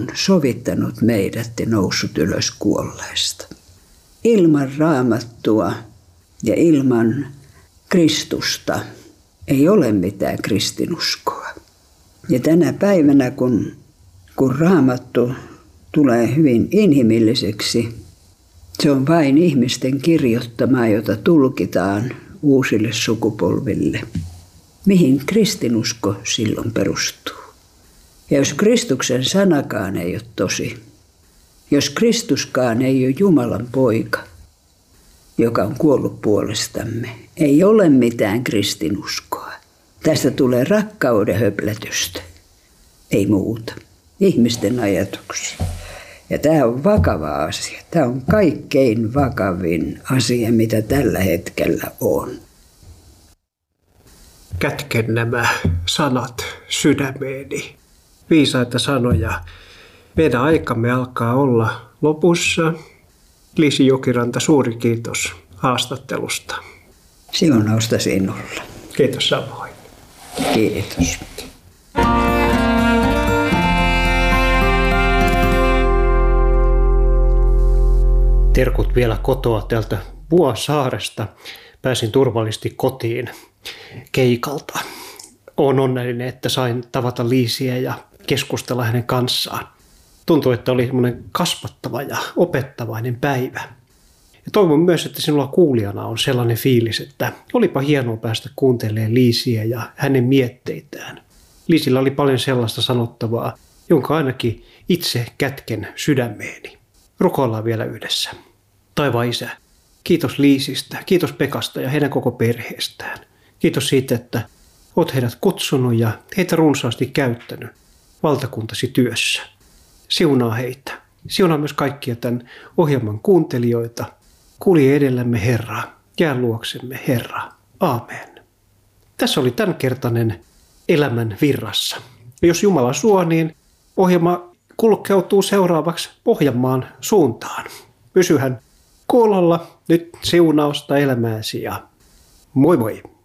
sovittanut meidät ja noussut ylös kuolleesta. Ilman Raamattua ja ilman Kristusta ei ole mitään kristinuskoa. Ja tänä päivänä, kun Raamattu tulee hyvin inhimilliseksi, se on vain ihmisten kirjoittamaa, jota tulkitaan uusille sukupolville. Mihin kristinusko silloin perustuu? Ja jos Kristuksen sanakaan ei ole tosi, jos Kristuskaan ei ole Jumalan poika, joka on kuollut puolestamme, ei ole mitään kristinuskoa. Tästä tulee rakkauden höplätystä, ei muuta. Ihmisten ajatuksia. Ja tämä on vakava asia. Tämä on kaikkein vakavin asia, mitä tällä hetkellä on. Kätken nämä sanat sydämeeni. Viisaita sanoja. Meidän aikamme alkaa olla lopussa. Liisi Jokiranta, suuri kiitos haastattelusta. Siunausta sinulle. Kiitos samoin. Kiitos. Terkut vielä kotoa täältä Vuosaaresta. Pääsin turvallisesti kotiin keikalta. Olen onnellinen, että sain tavata Liisiä ja keskustella hänen kanssaan. Tuntui, että oli semmoinen kasvattava ja opettavainen päivä. Ja toivon myös, että sinulla kuulijana on sellainen fiilis, että olipa hienoa päästä kuuntelemaan Liisiä ja hänen mietteitään. Liisillä oli paljon sellaista sanottavaa, jonka ainakin itse kätken sydämeeni. Rukoillaan vielä yhdessä. Taivaan Isä, kiitos Liisistä, kiitos Pekasta ja heidän koko perheestään. Kiitos siitä, että olet heidät kutsunut ja heitä runsaasti käyttänyt valtakuntasi työssä. Siunaa heitä. Siunaa myös kaikkia tämän ohjelman kuuntelijoita. Kulje edellämme Herra, jää luoksemme Herra. Aamen. Tässä oli tämänkertainen Elämän virrassa. Ja jos Jumala suo, niin ohjelma kulkeutuu seuraavaksi Pohjanmaan suuntaan. Pysyhän kuulolla nyt siunausta elämääsi ja moi moi!